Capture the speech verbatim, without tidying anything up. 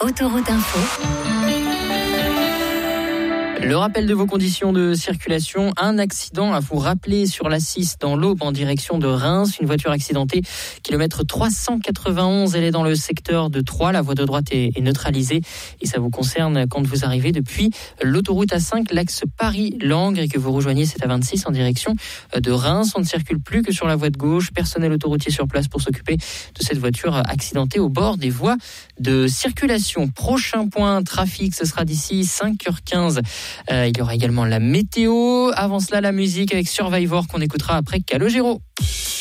Autoroute Info. Le rappel de vos conditions de circulation, un accident à vous rappeler sur l'A six dans l'Aube en direction de Reims. Une voiture accidentée, kilomètre trois cent quatre-vingt-onze, elle est dans le secteur de Troyes. La voie de droite est, est neutralisée et ça vous concerne quand vous arrivez depuis l'autoroute A cinq, l'axe Paris-Langres et que vous rejoignez cette A vingt-six en direction de Reims. On ne circule plus que sur la voie de gauche. Personnel autoroutier sur place pour s'occuper de cette voiture accidentée au bord des voies de circulation. Prochain point trafic, ce sera d'ici cinq heures quinze. Euh, il y aura également la météo. Avant cela, la musique avec Survivor qu'on écoutera après Calogero.